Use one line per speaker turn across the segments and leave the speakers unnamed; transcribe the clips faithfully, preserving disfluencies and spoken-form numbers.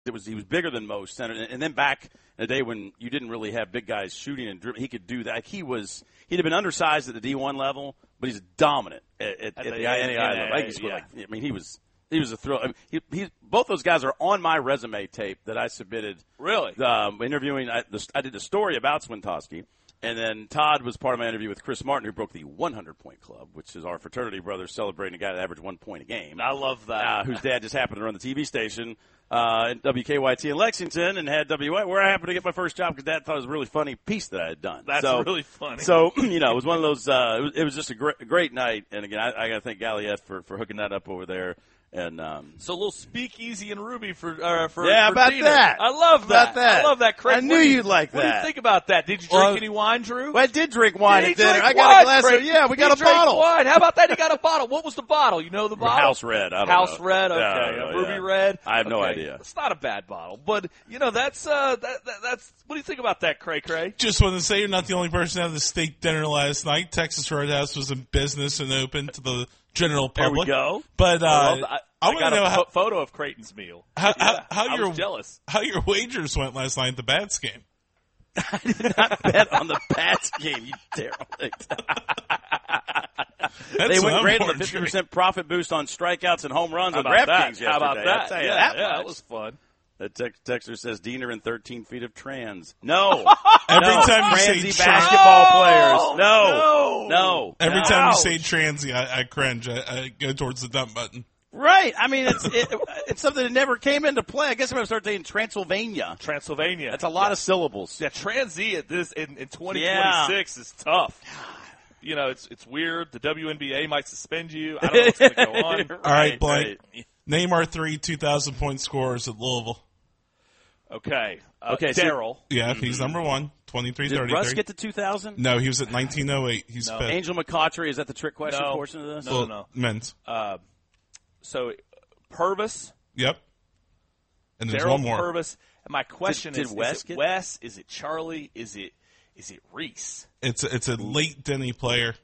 It was he was bigger than most center, and then back in a day when you didn't really have big guys shooting and dribbling, he could do that. He was he'd have been undersized at the D one level, but he's dominant at, at, at, at the, the N A I level. Like, yeah. like, I mean, he was he was a thrill. I mean, he, he, both those guys are on my resume tape that I submitted.
Really,
um, interviewing. I, the, I did a story about Swintoski. And then Todd was part of my interview with Chris Martin, who broke the hundred point club, which is our fraternity brothers celebrating a guy that averaged one point a game.
I love that.
Uh, whose dad just happened to run the T V station uh, at W K Y T in Lexington and had W Y, where I happened to get my first job because Dad thought it was a really funny piece that I had done.
That's
so,
really funny.
So, you know, it was one of those, uh, it, was, it was just a great, great night. And, again, I, I got to thank Galliette for, for hooking that up over there. And um,
so a little speakeasy and Ruby for uh, for
yeah
for
about
dinner.
that.
I love that.
About that.
I love that. Craig,
I knew
you,
you'd like
what
that.
What do you think about that? Did you drink
well,
any wine, Drew?
Well, I did drink wine
did
at dinner. I got
wine,
a glass
Craig?
of yeah. We got
he
a bottle.
Wine. How about that? He got a bottle. What was the bottle? You know the bottle?
House Red. I don't
House
know.
Red. Okay.
Yeah, know,
Ruby
yeah.
Red.
I have
okay.
no idea.
It's not a bad bottle, but you know that's uh that, that that's. What do you think about that, Cray Cray?
Just want to say you're not the only person at the steak dinner last night. Texas Roadhouse was in business and open to the general public.
There we go.
But uh,
I, I,
I,
I
want to
got
know
a
how,
photo of Creighton's meal.
How,
yeah,
how, how
I
your
was jealous.
How your wagers went last night at the Bats game?
I did not bet on the Pats game. You derelict. They went great on the fifty percent profit boost on strikeouts and home runs
How
on
about
DraftKings
that?
yesterday.
How about that?
Tell you
yeah,
that,
yeah,
much.
that was fun.
That tex- texter says Diener in thirteen feet of trans. No.
Every
no.
time you say
Transy
trans-
basketball
No.
players. No.
No.
No.
Every
no.
time you say transy, I, I cringe. I, I go towards the dump button.
Right. I mean, it's it, it's something that never came into play. I guess I'm going to start saying Transylvania.
Transylvania.
That's a lot
yeah.
of syllables.
Yeah, Transy at this in, in twenty twenty-six
yeah.
is tough. You know, it's it's weird. The W N B A might suspend you. I don't know what's going to go on.
right,
All right, Blake.
Right.
Name our three two thousand point scorers at Louisville.
Okay. Uh,
Okay, so-
Daryl.
Yeah, he's number one, twenty-three
Did
thirty-three.
Russ get to two thousand?
No, he was at nineteen oh eight. He's
No.
fifth.
Angel McCautry, is that the trick question
No.
portion of this?
No,
Well,
no.
Men's.
Uh, so, Purvis.
Yep. And there's
Daryl
one more.
Purvis. And my question
Did-
is,
did Wes
is it
get-
Wes? Is it Charlie? Is it is it Reese?
It's a, it's a late Denny player.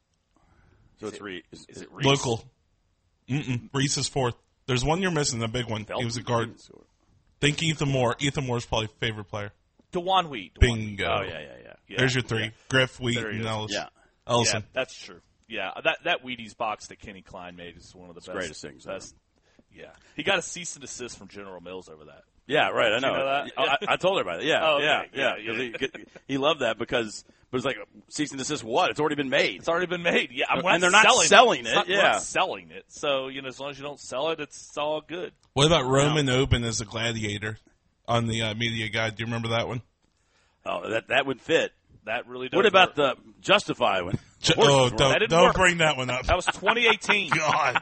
So it's Reese. Is,
Is it Reese?
Local. Mm-mm. Reese is fourth. There's one you're missing, the big one. He was a guard. Think Ethan Moore. Ethan Moore's probably favorite player.
DeJuan Wheat. DeJuan
Bingo.
Oh, yeah, yeah, yeah.
Yeah.
There's your three.
Yeah.
Griff, Wheat,
There he
and
is.
Ellis.
Yeah.
Ellison.
Yeah, that's true. Yeah, that that Wheaties box that Kenny Klein made is one of the best.
greatest things ever.
Best, yeah, he got a cease and desist from General Mills over that.
Yeah, right. I know.
you know that?
Oh, I, I told her about it. Yeah,
Oh, okay.
yeah,
Yeah,
yeah. 'Cause
yeah.
He, he loved that because it was like cease and desist. What? It's already been made.
It's already been made. Yeah, we're
And
not
they're not
selling,
selling
It's
it,
not- we're
yeah.
not selling it. So you know, as long as you don't sell it, it's all good.
What about Roman Oben as a gladiator on the uh, media guide? Do you remember that one?
Oh, that that would fit.
That really does.
What about
work.
the Justify one?
Ju-
Horses
oh,
were-
That
don't,
didn't
don't
work.
bring that one up.
That was twenty eighteen.
God.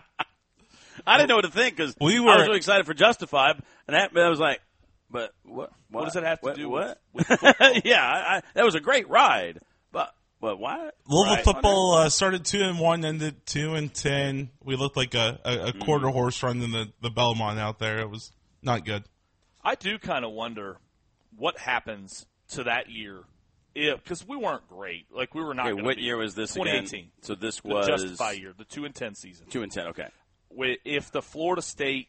I didn't know what to think because
We
I
were-
was really excited for Justify, and that, but I was like, but what?
What does that have to
what,
do
what?
with?
yeah, I, I, that was a great ride, but but why?
Louisville
Right.
football uh, started two and one, ended two and ten. We looked like a, a, a quarter
Mm-hmm.
horse running the the Belmont out there. It was not good.
I do kind of wonder what happens to that year if because we weren't great. Like we were not.
Okay,
gonna
what
be.
year was this
twenty
again?
eighteen.
So this
The
was
Justify year, the two and ten season.
two and ten. Okay.
Wi- If the Florida State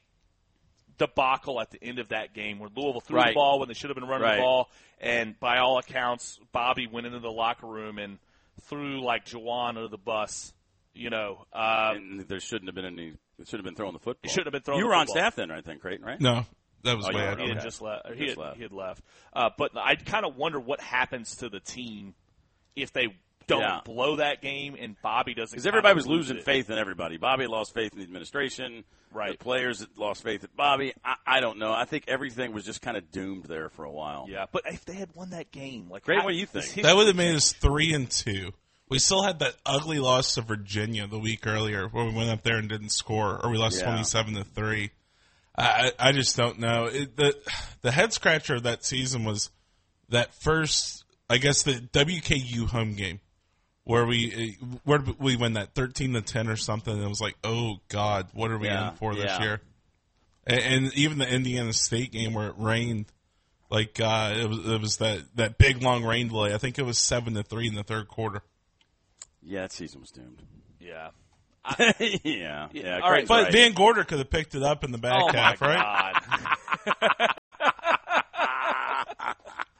debacle at the end of that game, where Louisville threw
Right.
the ball when they should have been running
Right.
the ball, and by all accounts, Bobby went into the locker room and threw like Jawan under the bus. You know, uh,
And there shouldn't have been any. It should have been throwing the football.
It shouldn't have been throwing
You
the
were on
football.
staff then, I think, Creighton, right?
No, that was
Oh, you
way
were-
out.
he had
Okay.
just left. Or he,
Just
had,
left.
he had left. Uh, but I kind of wonder what happens to the team if they don't
Yeah.
blow that game and Bobby doesn't.
Because everybody
kinda
was
lose
losing
it.
faith in everybody. Bobby lost faith in the administration.
Right.
The players had lost faith in Bobby. I, I don't know. I think everything was just kind of doomed there for a while.
Yeah, but if they had won that game, like
Great,
how-
what do you think?
this
That would have
history-
made us three and two. We still had that ugly loss to Virginia the week earlier, where we went up there and didn't score, or we lost
Yeah.
twenty-seven to three. I, I just don't know. It, the the head scratcher of that season was that first, I guess, the W K U home game, where we where did we win that thirteen to ten or something. And it was like, oh God, what are we
Yeah,
in for this
yeah.
year? And, and even the Indiana State game where it rained, like uh, it was it was that, that big long rain delay. I think it was seven to three in the third quarter.
Yeah, that season was doomed.
Yeah.
yeah, yeah.
All right,
Creighton's
But
right.
Van Gorder could have picked it up in the back
Oh my
half, right?
God.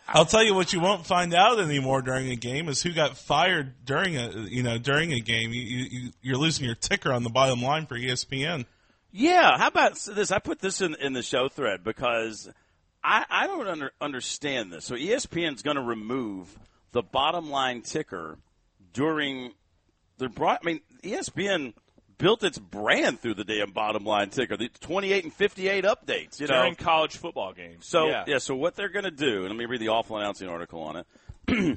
I'll tell you what you won't find out anymore during a game is who got fired during a you know during a game. You, you you're losing your ticker on the bottom line for E S P N.
Yeah, how about this? I put this in, in the show thread because I, I don't under, understand this. So E S P N's going to remove the bottom line ticker during the broad. I mean, E S P N built its brand through the damn bottom line ticker, the twenty-eight and fifty-eight updates. You
during
know?
college football games.
So
yeah.
yeah, so what they're going to do, and let me read the awful announcing article on it.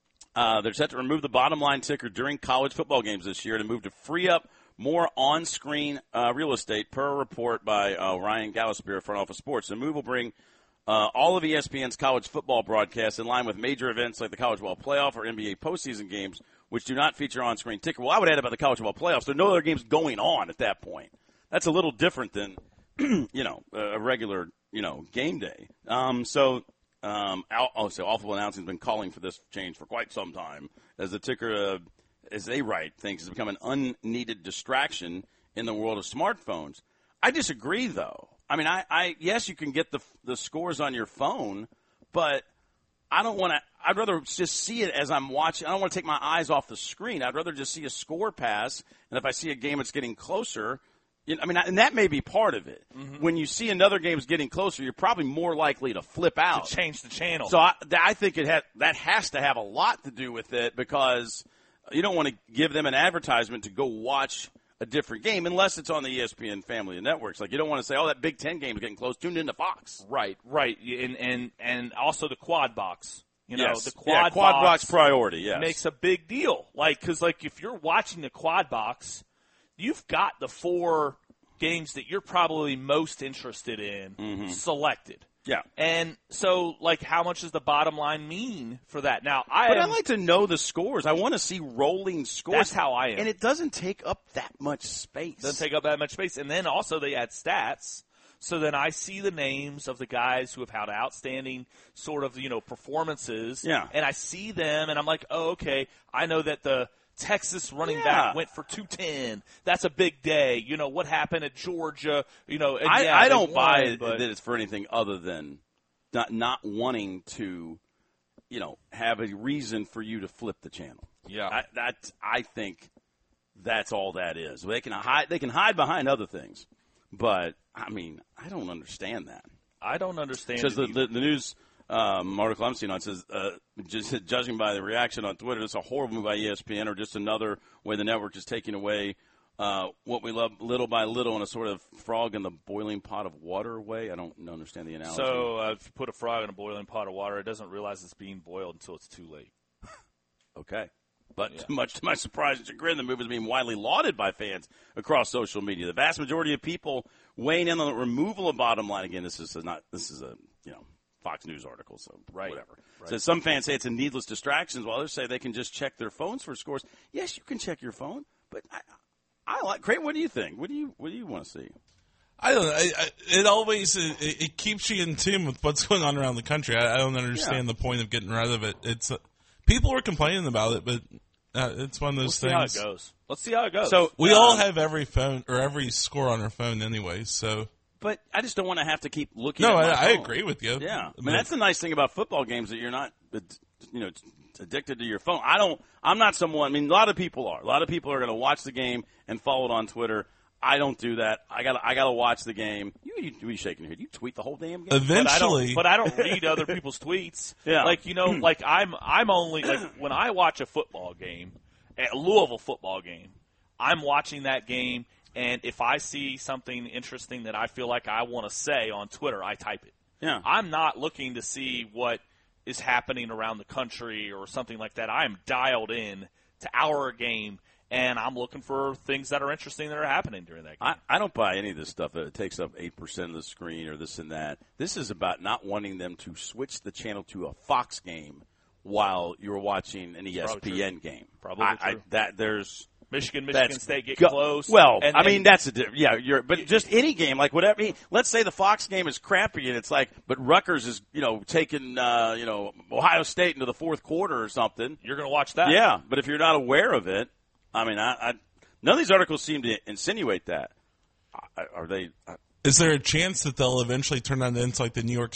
uh, they're set to remove the bottom line ticker during college football games this year to move to free up more on-screen uh, real estate, per a report by uh, Ryan Gallispear of Front Office Sports. The move will bring uh, all of E S P N's college football broadcasts in line with major events like the College Football Playoff or N B A postseason games, which do not feature on-screen ticker. Well, I would add about the College Football Playoffs. There are no other games going on at that point. That's a little different than, you know, a regular, you know, game day. Um, so, um, I'll say Awful Announcing has been calling for this change for quite some time, as the ticker, uh, as they write, thinks has become an unneeded distraction in the world of smartphones. I disagree, though. I mean, I, I yes, you can get the the scores on your phone, but I don't want to. I'd rather just see it as I'm watching. I don't want to take my eyes off the screen. I'd rather just see a score pass, and if I see a game that's getting closer, you know, I mean, and that may be part of it. Mm-hmm. When you see another game's getting closer, you're probably more likely to flip out,
to change the channel.
So I, I think it ha- that has to have a lot to do with it, because you don't want to give them an advertisement to go watch a different game unless it's on the E S P N family of networks. Like, you don't want to say, oh, that Big Ten game is getting close, tune into Fox.
Right, right. And and, and also the quad box. You know,
yes.
the quad,
yeah, quad
box,
box priority, yes.
makes a big deal. Like, because, like, if you're watching the quad box, you've got the four games that you're probably most interested in mm-hmm. selected.
Yeah.
And so, like, how much does the bottom line mean for that? Now, I
But
am,
I like to know the scores. I want to see rolling scores.
That's how I am.
And it doesn't take up that much space.
It doesn't take up that much space. And then also they add stats. So then I see the names of the guys who have had outstanding sort of, you know, performances.
Yeah.
And I see them, and I'm like, oh, okay, I know that the Texas running
yeah.
back went for two ten. That's a big day. You know, what happened at Georgia? You know, and
I,
yeah,
I don't
won,
buy
but
that it's for anything other than not, not wanting to, you know, have a reason for you to flip the channel.
Yeah.
I, that, I think that's all that is. They can hide, they can hide behind other things. But, I mean, I don't understand that.
I don't understand
Because
it
the, the, the news um, article I'm seeing on it says, uh, just judging by the reaction on Twitter, it's a horrible move by E S P N, or just another way the network is taking away uh, what we love little by little in a sort of frog in the boiling pot of water way. I don't understand the analogy.
So uh, if you put a frog in a boiling pot of water, it doesn't realize it's being boiled until it's too late.
Okay. But
yeah.
much to my surprise and chagrin, the move is being widely lauded by fans across social media. The vast majority of people weighing in on the removal of bottom line. Again, this is not this is a you know Fox News article, so
right.
whatever.
Right.
So some fans say it's a needless distraction, while others say they can just check their phones for scores. Yes, you can check your phone, but I, I like. Craig, what do you think? What do you what do you want to see?
I don't know. I, I, it always it, it keeps you in tune with what's going on around the country. I, I don't understand
yeah.
the point of getting rid of it. It's uh, people were complaining about it, but. Uh, it's one of those
we'll
things.
See how it goes. Let's see how it goes.
So
we
um,
all have every phone or every score on our phone anyway. So,
but I just don't want to have to keep looking.
No,
at my
I, I
phone.
agree with you.
Yeah, I mean
but,
that's the nice thing about football games, that you're not, you know, addicted to your phone. I don't. I'm not someone. I mean, a lot of people are. A lot of people are going to watch the game and follow it on Twitter. I don't do that. I got. I got to watch the game. You, you, you shaking your head? You tweet the whole damn game.
Eventually,
but I don't, but I don't read other people's tweets.
Yeah,
like you know, like I'm. I'm only like when I watch a football game. A Louisville football game, I'm watching that game, and if I see something interesting that I feel like I want to say on Twitter, I type it.
Yeah.
I'm not looking to see what is happening around the country or something like that. I am dialed in to our game, and I'm looking for things that are interesting that are happening during that game.
I, I don't buy any of this stuff that it takes up eight percent of the screen or this and that. This is about not wanting them to switch the channel to a Fox game while you're watching an E S P N game.
Probably
I,
true.
I, that there's
Michigan, Michigan State get
go,
close.
Well,
and
I
then,
mean that's a yeah. You're but just any game like whatever. I mean, let's say the Fox game is crappy and it's like, but Rutgers is you know taking uh, you know Ohio State into the fourth quarter or something.
You're going to watch that.
Yeah, but if you're not aware of it, I mean, I, I none of these articles seem to insinuate that. Are they?
Is there a chance that they'll eventually turn that into like the New York